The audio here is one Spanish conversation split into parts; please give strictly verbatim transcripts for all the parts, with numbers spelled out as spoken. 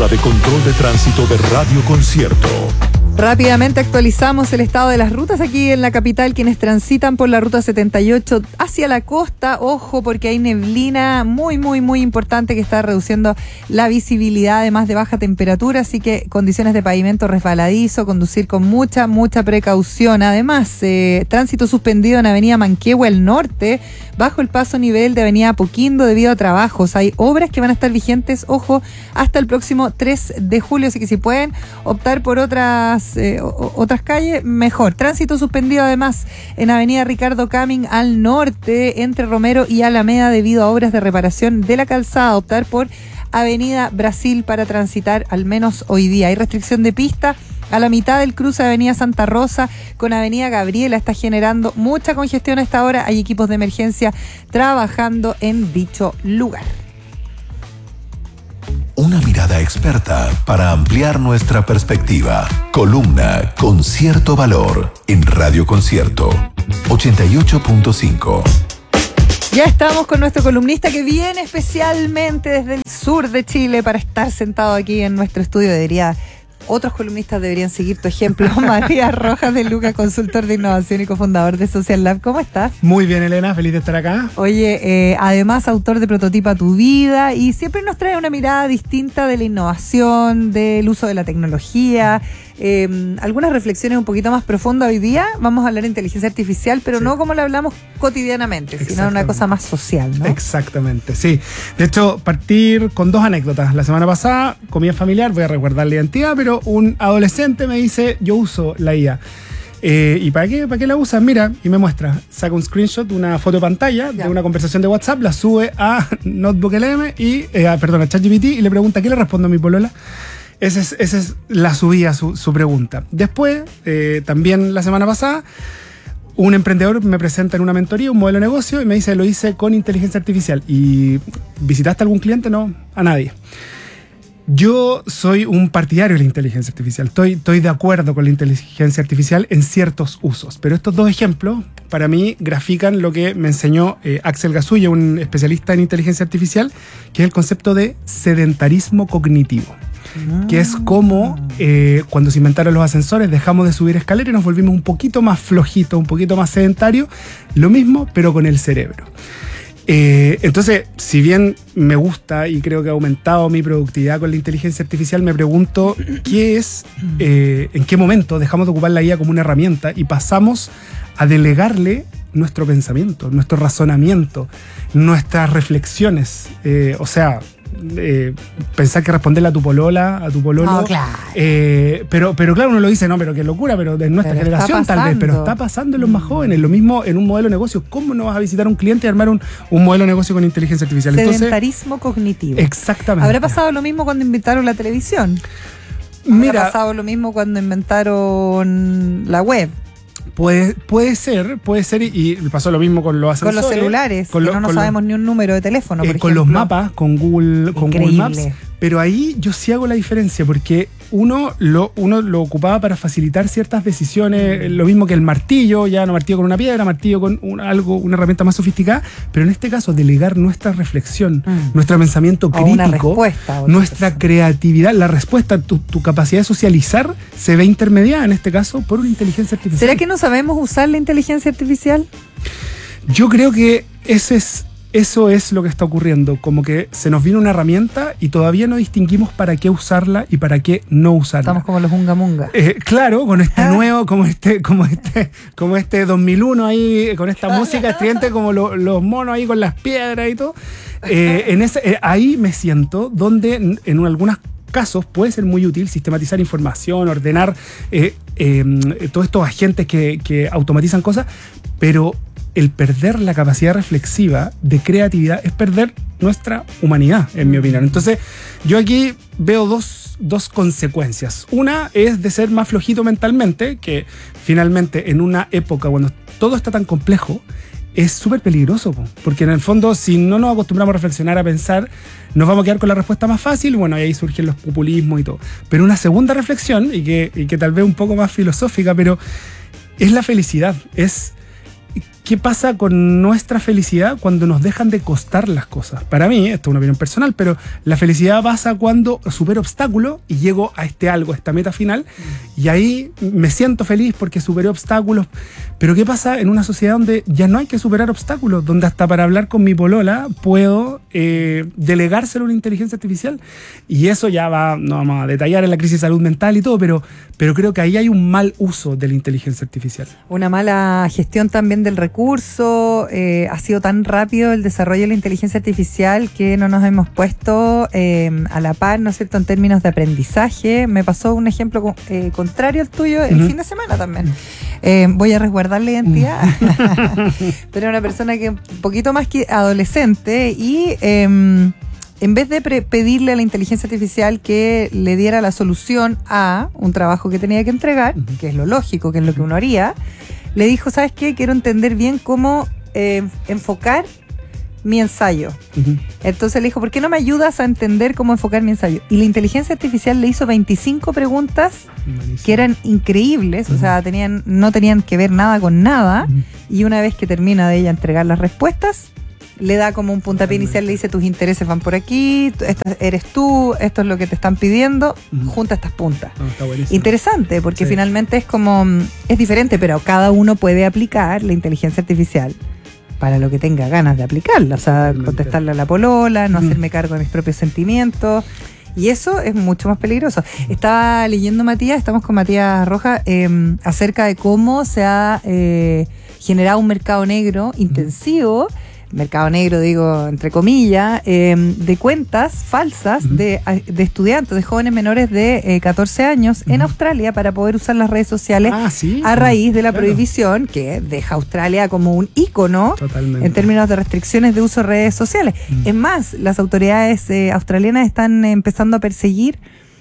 emisora de control de tránsito de Radio Concierto. Rápidamente actualizamos el estado de las rutas aquí en la capital. Quienes transitan por la ruta setenta y ocho hacia la costa, ojo porque hay neblina muy, muy, muy importante que está reduciendo la visibilidad, además de baja temperatura, así que condiciones de pavimento resbaladizo, conducir con mucha, mucha precaución. Además, eh, tránsito suspendido en Avenida Manquehue al norte, bajo el paso nivel de Avenida Apoquindo debido a trabajos. Hay obras que van a estar vigentes, ojo, hasta el próximo tres de julio, así que si pueden optar por otras Eh, otras calles, mejor. Tránsito suspendido además en Avenida Ricardo Camin al norte, entre Romero y Alameda, debido a obras de reparación de la calzada. Optar por Avenida Brasil para transitar al menos hoy día. Hay restricción de pista a la mitad del cruce de Avenida Santa Rosa con Avenida Gabriela. Está generando mucha congestión a esta hora. Hay equipos de emergencia trabajando en dicho lugar. Una mirada experta para ampliar nuestra perspectiva. Columna con cierto valor en Radio Concierto ochenta y ocho punto cinco. Ya estamos con nuestro columnista que viene especialmente desde el sur de Chile para estar sentado aquí en nuestro estudio. Debería... Otros columnistas deberían seguir tu ejemplo. Matías Rojas de Luca, consultor de innovación y cofundador de Social Lab. ¿Cómo estás? Muy bien, Elena, feliz de estar acá. Oye, eh, además autor de Prototipa tu Vida, y siempre nos trae una mirada distinta de la innovación, del uso de la tecnología, eh, algunas reflexiones un poquito más profundas. Hoy día vamos a hablar de inteligencia artificial, pero sí, no como lo hablamos cotidianamente, sino una cosa más social, ¿no? Exactamente, sí. De hecho, partir con dos anécdotas. La semana pasada, comida familiar, voy a resguardar la identidad, pero un adolescente me dice, yo uso la I A. Eh, ¿Y para qué, para qué la usas? Mira, y me muestra, saca un screenshot, una foto de pantalla ya. de una conversación de WhatsApp, la sube a Notebook L M y, eh, perdón, a ChatGPT y le pregunta, ¿qué le respondo a mi polola? Esa es, esa es la subida, su, su pregunta. Después, eh, también la semana pasada, un emprendedor me presenta en una mentoría un modelo de negocio y me dice, lo hice con inteligencia artificial. ¿Y visitaste a algún cliente? No, a nadie. Yo soy un partidario de la inteligencia artificial. Estoy, estoy de acuerdo con la inteligencia artificial en ciertos usos. Pero estos dos ejemplos, para mí, grafican lo que me enseñó eh, Axel Gasulla, un especialista en inteligencia artificial, que es el concepto de sedentarismo cognitivo. Mm. Que es como eh, cuando se inventaron los ascensores, dejamos de subir escaleras y nos volvimos un poquito más flojitos, un poquito más sedentarios. Lo mismo, pero con el cerebro. Eh, entonces, si bien me gusta y creo que ha aumentado mi productividad con la inteligencia artificial, me pregunto qué es, eh, en qué momento dejamos de ocupar la I A como una herramienta y pasamos a delegarle nuestro pensamiento, nuestro razonamiento, nuestras reflexiones. Eh, o sea, eh, pensar que responderle a tu polola, a tu pololo. No, claro. Eh, pero, pero claro, uno lo dice, no, pero qué locura, pero de nuestra pero generación tal vez, pero está pasando en los más jóvenes. Lo mismo en un modelo de negocio. ¿Cómo no vas a visitar a un cliente y armar un, un modelo de negocio con inteligencia artificial? Sedentarismo Entonces, cognitivo. Exactamente. ¿Habrá pasado lo mismo cuando inventaron la televisión? Mira, ¿Habrá pasado lo mismo cuando inventaron la web? Puede, puede ser, puede ser, y, y pasó lo mismo con los ascensores. Con los celulares, con que lo, no nos con sabemos lo, ni un número de teléfono, por eh, ejemplo. Con los mapas, con Google, con Google Maps. Pero ahí yo sí hago la diferencia, porque uno lo, uno lo ocupaba para facilitar ciertas decisiones, mm. lo mismo que el martillo, ya no martillo con una piedra, martillo con un, algo, una herramienta más sofisticada, pero en este caso delegar nuestra reflexión, mm. nuestro pensamiento crítico, o una respuesta, o nuestra cosa. creatividad, la respuesta, tu, tu capacidad de socializar se ve intermediada en este caso por una inteligencia artificial. ¿Será que no sabemos usar la inteligencia artificial? Yo creo que ese es... Eso es lo que está ocurriendo, como que se nos viene una herramienta y todavía no distinguimos para qué usarla y para qué no usarla. Estamos como los unga munga. Eh, claro, con este nuevo, como este, como este, como este dos mil uno ahí, con esta música estridente, como lo, los monos ahí con las piedras y todo. Eh, en ese, eh, ahí me siento donde en, en algunas casos puede ser muy útil sistematizar información, ordenar eh, eh, todos estos agentes que, que automatizan cosas, pero el perder la capacidad reflexiva de creatividad es perder nuestra humanidad, en mi opinión. Entonces, yo aquí veo dos, dos consecuencias. Una es de ser más flojito mentalmente, que finalmente en una época cuando todo está tan complejo, es súper peligroso, porque en el fondo, si no nos acostumbramos a reflexionar, a pensar, nos vamos a quedar con la respuesta más fácil, bueno, y ahí surgen los populismos y todo. Pero una segunda reflexión, y que, y que tal vez un poco más filosófica, pero es la felicidad, es ¿qué pasa con nuestra felicidad cuando nos dejan de costar las cosas? Para mí, esto es una opinión personal, pero la felicidad pasa cuando supero obstáculos y llego a este algo, a esta meta final, y ahí me siento feliz porque superé obstáculos. Pero ¿qué pasa en una sociedad donde ya no hay que superar obstáculos? Donde hasta para hablar con mi polola puedo eh, delegárselo a una inteligencia artificial. Y eso ya va, no vamos a detallar en la crisis de salud mental y todo, pero, pero creo que ahí hay un mal uso de la inteligencia artificial. Una mala gestión también del recurso. Eh, ha sido tan rápido el desarrollo de la inteligencia artificial que no nos hemos puesto eh, a la par, ¿no es cierto?, en términos de aprendizaje. Me pasó un ejemplo eh, contrario al tuyo el uh-huh. fin de semana también. Eh, voy a resguardar la identidad, pero una persona que un poquito más que adolescente y eh, en vez de pre- pedirle a la inteligencia artificial que le diera la solución a un trabajo que tenía que entregar, uh-huh. que es lo lógico, que es lo que uno haría, le dijo, ¿sabes qué? Quiero entender bien cómo eh, enfocar mi ensayo. Uh-huh. Entonces le dijo, ¿por qué no me ayudas a entender cómo enfocar mi ensayo? Y la inteligencia artificial le hizo veinticinco preguntas Buenísimo. Que eran increíbles, uh-huh. o sea, tenían, no tenían que ver nada con nada, uh-huh. y una vez que termina de ella entregar las respuestas, le da como un puntapié inicial, le dice, tus intereses van por aquí, esta eres tú, esto es lo que te están pidiendo, uh-huh. junta estas puntas. Oh, está buenísimo. Interesante, porque sí. finalmente es como, es diferente, pero cada uno puede aplicar la inteligencia artificial para lo que tenga ganas de aplicarla, o sea, Realmente. contestarle a la polola, no uh-huh. hacerme cargo de mis propios sentimientos, y eso es mucho más peligroso. Estaba leyendo, Matías, estamos con Matías Rojas, eh, acerca de cómo se ha eh, generado un mercado negro intensivo, uh-huh. mercado negro, digo, entre comillas, eh, de cuentas falsas uh-huh. de, de estudiantes, de jóvenes menores de eh, catorce años uh-huh. en Australia para poder usar las redes sociales ah, ¿sí? a raíz de la claro. prohibición que deja a Australia como un ícono Totalmente. En términos de restricciones de uso de redes sociales. Uh-huh. Es más, las autoridades eh, australianas están empezando a perseguir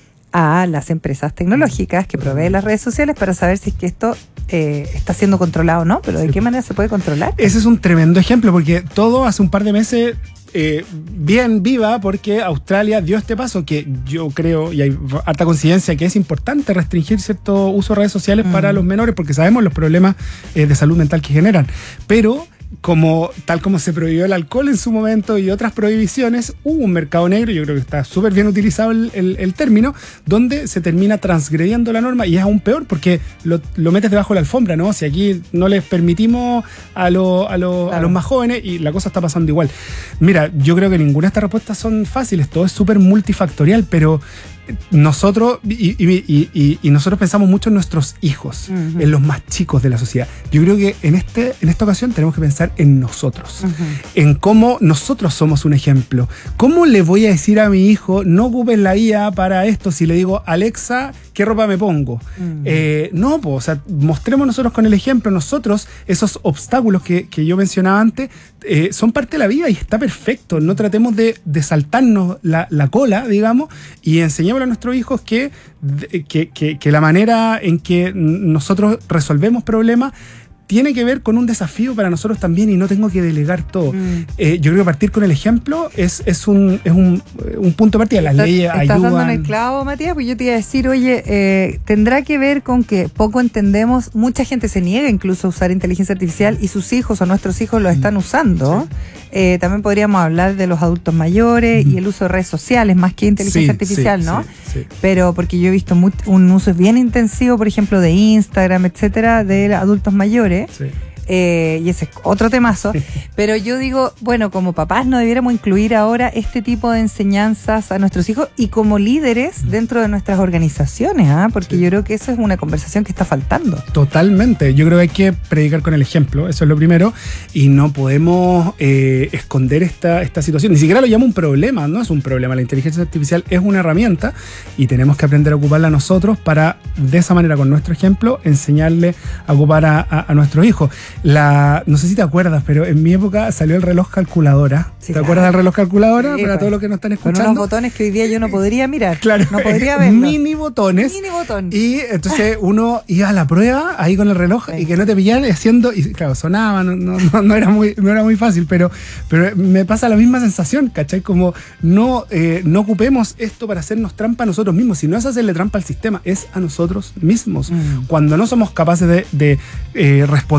a las empresas tecnológicas que proveen las redes sociales para saber si es que esto eh, está siendo controlado o no, pero ¿de sí. qué manera se puede controlar? Ese es un tremendo ejemplo, porque todo hace un par de meses eh, bien viva, porque Australia dio este paso que yo creo, y hay harta coincidencia, que es importante restringir cierto uso de redes sociales mm. para los menores, porque sabemos los problemas eh, de salud mental que generan, pero como tal como se prohibió el alcohol en su momento y otras prohibiciones, hubo un mercado negro, yo creo que está súper bien utilizado el, el, el término, donde se termina transgrediendo la norma, y es aún peor porque lo, lo metes debajo de la alfombra, ¿no? Si aquí no les permitimos a, lo, a, lo, claro. a los más jóvenes, y la cosa está pasando igual. Mira, yo creo que ninguna de estas respuestas son fáciles, todo es súper multifactorial, pero nosotros y, y, y, y nosotros pensamos mucho en nuestros hijos, uh-huh. en los más chicos de la sociedad. Yo creo que en este en esta ocasión tenemos que pensar en nosotros, uh-huh. en cómo nosotros somos un ejemplo. ¿Cómo le voy a decir a mi hijo, no ocupes la I A para esto, si le digo, Alexa, ¿qué ropa me pongo? Uh-huh. Eh, no, pues, o sea, mostremos nosotros con el ejemplo. Nosotros, esos obstáculos que, que yo mencionaba antes, eh, son parte de la vida y está perfecto. No tratemos de, de saltarnos la, la cola, digamos, y enseñemos a nuestros hijos que, que, que, que la manera en que nosotros resolvemos problemas tiene que ver con un desafío para nosotros también, y no tengo que delegar todo. Mm. Eh, yo creo que partir con el ejemplo es, es, un, es un, un punto de partida. Las Estás, leyes estás ayudan. Estás dando en el clavo, Matías, pues yo te iba a decir, oye, eh, tendrá que ver con que poco entendemos, mucha gente se niega incluso a usar inteligencia artificial y sus hijos o nuestros hijos lo están usando. Sí. Eh, también podríamos hablar de los adultos mayores mm. y el uso de redes sociales, más que inteligencia sí, artificial, sí, ¿no? Sí, sí. Pero porque yo he visto muy, un uso bien intensivo, por ejemplo, de Instagram, etcétera, de adultos mayores. Sí. Eh, y ese es otro temazo, pero yo digo, bueno, como papás no debiéramos incluir ahora este tipo de enseñanzas a nuestros hijos y como líderes dentro de nuestras organizaciones, ¿eh? Porque sí. yo creo que eso es una conversación que está faltando. Totalmente, yo creo que hay que predicar con el ejemplo, eso es lo primero, y no podemos eh, esconder esta, esta situación, ni siquiera lo llamo un problema, no es un problema, la inteligencia artificial es una herramienta y tenemos que aprender a ocuparla nosotros para, de esa manera, con nuestro ejemplo, enseñarle a ocupar a, a, a nuestros hijos. La, no sé si te acuerdas, pero en mi época salió el reloj calculadora. Sí, ¿Te claro. acuerdas del reloj calculadora? Sí, para todos los que nos están escuchando. Con unos botones que hoy día yo no podría mirar. Claro. No podría verlo. Mini botones. Mini botón. Y entonces uno iba a la prueba ahí con el reloj sí. y que no te pillaran haciendo, y claro, sonaba, no, no, no, no, era, muy, no era muy fácil, pero, pero me pasa la misma sensación, ¿cachai? Como no, eh, no ocupemos esto para hacernos trampa a nosotros mismos. Si no es hacerle trampa al sistema, es a nosotros mismos. Mm. Cuando no somos capaces de, de eh, responder un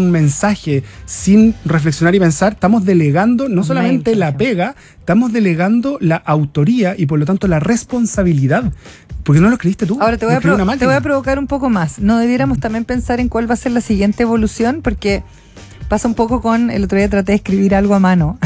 un mensaje sin reflexionar y pensar, estamos delegando no solamente Mail, la pega, estamos delegando la autoría y por lo tanto la responsabilidad. Porque no lo escribiste tú. Ahora te voy, lo a escribió pro- una te voy máquina. a provocar un poco más. ¿No debiéramos también pensar en cuál va a ser la siguiente evolución? Porque pasa un poco con, el otro día traté de escribir algo a mano.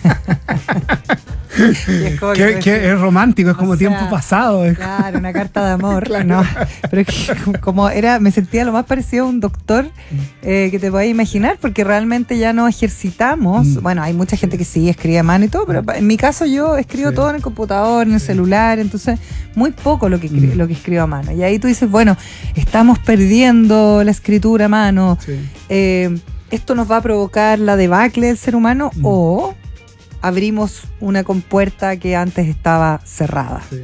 Y es como Que, que- que es romántico, es como o sea, tiempo pasado. es- Claro, una carta de amor. Claro. No, pero es que como era, me sentía lo más parecido a un doctor eh, que te puedas imaginar, porque realmente ya no ejercitamos. Mm. Bueno, hay mucha gente que sí escribe a mano y todo, pero en mi caso yo escribo Sí. todo en el computador, en el celular, entonces muy poco lo que, escri- Mm. lo que escribo a mano. Y ahí tú dices, bueno, estamos perdiendo la escritura a mano. Sí. Eh, ¿Esto nos va a provocar la debacle del ser humano Mm. o abrimos una compuerta que antes estaba cerrada? Sí.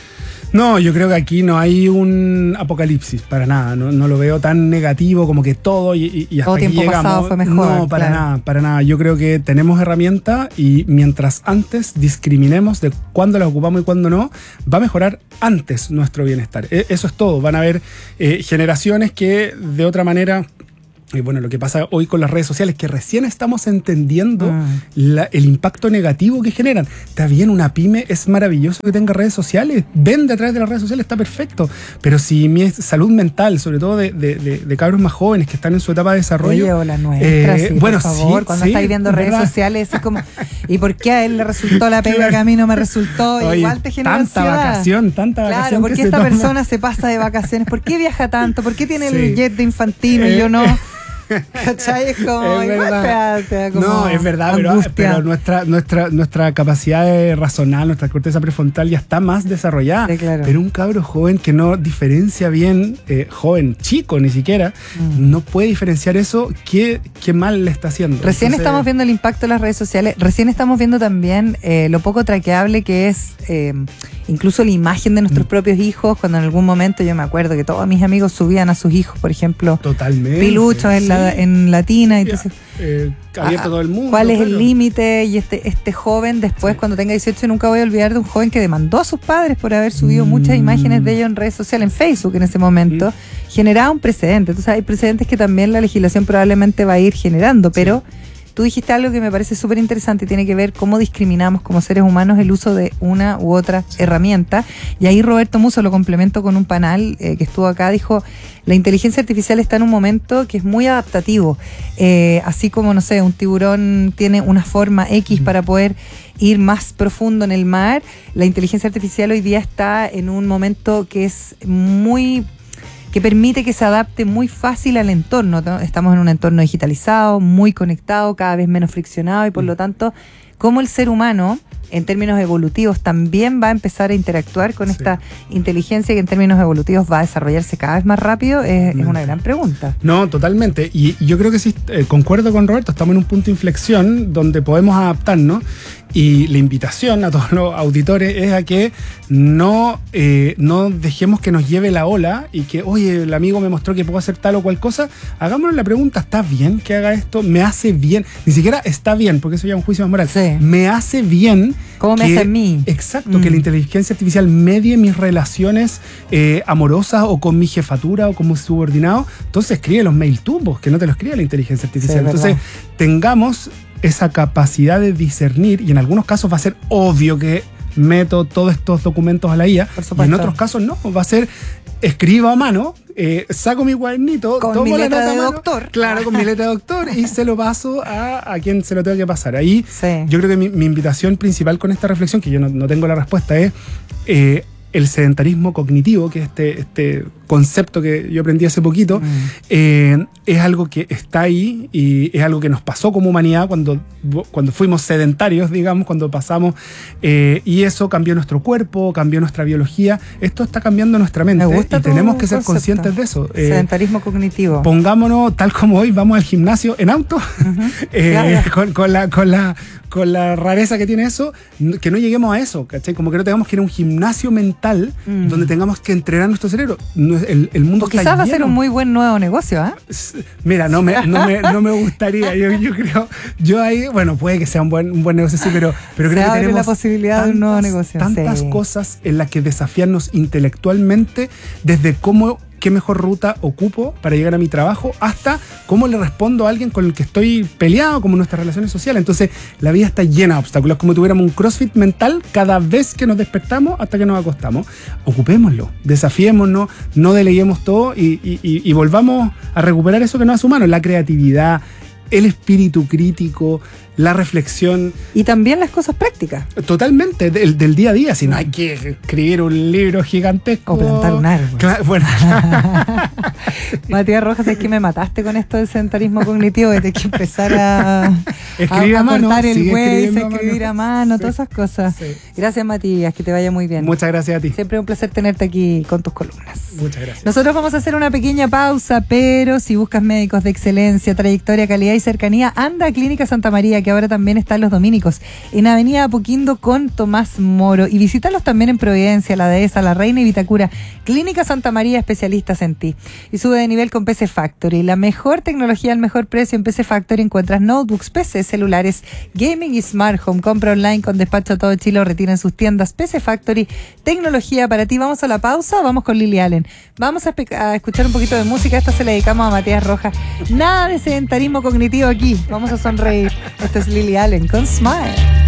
No, yo creo que aquí no hay un apocalipsis, para nada. No, no lo veo tan negativo como que todo y, y- y hasta Todo aquí tiempo llegamos. pasado fue mejor, No, para claro. nada, para nada. Yo creo que tenemos herramientas y mientras antes discriminemos de cuándo las ocupamos y cuándo no, va a mejorar antes nuestro bienestar. E- Eso es todo. Van a haber eh, generaciones que de otra manera... Y bueno, lo que pasa hoy con las redes sociales, que recién estamos entendiendo Mm. la- el impacto negativo que generan. Está bien, una pyme es maravilloso que tenga redes sociales, vende a través de las redes sociales, está perfecto. Pero si mi salud mental, sobre todo de, de, de- de cabros más jóvenes que están en su etapa de desarrollo. Oye, o la nuestra, eh, sí, bueno, por favor, sí, cuando sí, estáis viendo redes ¿verdad? sociales, es como, ¿y por qué a él le resultó la pega que a mí no me resultó? Oye, Igual te genera tanta ansiedad. vacación, tanta Claro, vacación. ¿por que qué se esta toma. persona se pasa de vacaciones? ¿Por qué viaja tanto? ¿Por qué tiene Sí. el jet de Infantino y Eh, yo no? ¿Cachai? Es como, Es igual verdad. te da- te da como No, es verdad, pero, angustia. pero nuestra, nuestra, nuestra capacidad de razonar, nuestra corteza prefrontal ya está más desarrollada. Sí, claro. Pero un cabro joven que no diferencia bien, eh, joven, chico ni siquiera, Mm. no puede diferenciar eso, ¿qué, qué mal le está haciendo? Recién Entonces, estamos viendo el impacto de las redes sociales, recién estamos viendo también eh, lo poco traqueable que es eh, incluso la imagen de nuestros Mm. propios hijos, cuando en algún momento yo me acuerdo que todos mis amigos subían a sus hijos, por ejemplo, Totalmente. piluchos en, la, sí. en latina, entonces... Eh, abierto Ah, todo el mundo. ¿Cuál es el claro. límite? Y este, este joven después, Sí. cuando tenga dieciocho, nunca voy a olvidar de un joven que demandó a sus padres por haber subido Mm. muchas imágenes de ellos en redes sociales, en Facebook en ese momento. Mm. Generaba un precedente. Entonces hay precedentes que también la legislación probablemente va a ir generando, pero tú dijiste algo que me parece súper interesante y tiene que ver cómo discriminamos como seres humanos el uso de una u otra herramienta. Y ahí Roberto Musso, lo complemento con un panel eh, que estuvo acá, dijo, la inteligencia artificial está en un momento que es muy adaptativo. Eh, así como, no sé, un tiburón tiene una forma X Mm. para poder ir más profundo en el mar, la inteligencia artificial hoy día está en un momento que es muy... que permite que se adapte muy fácil al entorno, ¿no? Estamos en un entorno digitalizado, muy conectado, cada vez menos friccionado y por lo tanto, cómo el ser humano, en términos evolutivos, también va a empezar a interactuar con Sí. esta inteligencia que en términos evolutivos va a desarrollarse cada vez más rápido, es, es una gran pregunta. No, totalmente. Y, y yo creo que sí, eh, concuerdo con Roberto, estamos en un punto de inflexión donde podemos adaptarnos. Y la invitación a todos los auditores es a que no, eh, no dejemos que nos lleve la ola y que, oye, el amigo me mostró que puedo hacer tal o cual cosa. Hagámonos la pregunta, ¿está bien que haga esto? ¿Me hace bien? Ni siquiera está bien, porque eso ya es un juicio más moral. Sí. ¿Me hace bien? ¿Cómo me que- hace a mí? Exacto, Mm. que la inteligencia artificial medie mis relaciones eh, amorosas o con mi jefatura o como subordinado. Entonces escribe los mail tubos, que no te los escribe la inteligencia artificial. Sí, es Entonces verdad. tengamos esa capacidad de discernir y en algunos casos va a ser obvio que meto todos estos documentos a la I A Por y en supuesto. otros casos no, va a ser escribo a mano, eh, saco mi cuadernito, Con tomo mi la letra nota a de mano, doctor. claro, con mi letra de doctor y se lo paso a, a quien se lo tenga que pasar. Ahí Sí. yo creo que mi, mi invitación principal con esta reflexión, que yo no, no tengo la respuesta, es eh, el sedentarismo cognitivo, que es este, este concepto que yo aprendí hace poquito, Mm. eh, es algo que está ahí y es algo que nos pasó como humanidad cuando, cuando fuimos sedentarios, digamos, cuando pasamos, eh, y eso cambió nuestro cuerpo, cambió nuestra biología. Esto está cambiando nuestra mente Me gusta y tu tenemos que ser concepto. conscientes de eso. Eh, Sedentarismo cognitivo. Pongámonos, tal como hoy, vamos al gimnasio en auto, eh, Claro. con, con la, con, la, con la rareza que tiene eso, n- que no lleguemos a eso, ¿cachai? Como que no tengamos que ir a un gimnasio mental Mm. donde tengamos que entrenar nuestro cerebro. No es- El, el mundo O está quizás va a ser lleno. un muy buen nuevo negocio, ¿ah? S- Mira, no me, no me, no me gustaría, yo, yo creo, yo ahí, bueno, puede que sea un buen, un buen negocio, sí, pero, pero Se creo que abre tenemos la posibilidad de un nuevo negocio, tantas sí. cosas en las que desafiarnos intelectualmente desde cómo qué mejor ruta ocupo para llegar a mi trabajo, hasta cómo le respondo a alguien con el que estoy peleado, como nuestras relaciones sociales. Entonces, la vida está llena de obstáculos, como si tuviéramos un crossfit mental cada vez que nos despertamos hasta que nos acostamos. Ocupémoslo, desafiémonos, no deleguemos todo y, y, y, y volvamos a recuperar eso que nos hace humanos, la creatividad, el espíritu crítico, la reflexión. Y también las cosas prácticas. Totalmente, del, del día a día. Si no hay que escribir un libro gigantesco. O plantar un árbol. Claro, bueno. Matías Rojas, es que me mataste con esto del sedentarismo cognitivo, de que empezar a, escribir a, a, a mano, cortar el sigue hueso, escribir a mano, Sí. todas esas cosas. Sí. Gracias, Matías, que te vaya muy bien. Muchas gracias a ti. Siempre un placer tenerte aquí con tus columnas. Muchas gracias. Nosotros vamos a hacer una pequeña pausa, pero si buscas médicos de excelencia, trayectoria, calidad y cercanía, anda a Clínica Santa María, que ahora también está en Los Dominicos, en Avenida Apoquindo con Tomás Moro. Y visítalos también en Providencia, La Dehesa, La Reina y Vitacura. Clínica Santa María, especialistas en ti. Y sube de nivel con P C Factory. La mejor tecnología al mejor precio. En P C Factory encuentras notebooks, P C, celulares, gaming y smart home. Compra online con despacho a todo Chile o retira en sus tiendas. P C Factory, tecnología para ti. Vamos a la pausa, vamos con Lily Allen. Vamos a, a escuchar un poquito de música. Esta se la dedicamos a Matías Rojas. Nada de sedentarismo cognitivo aquí. Vamos a sonreír. Esto es Lily Allen con Smile.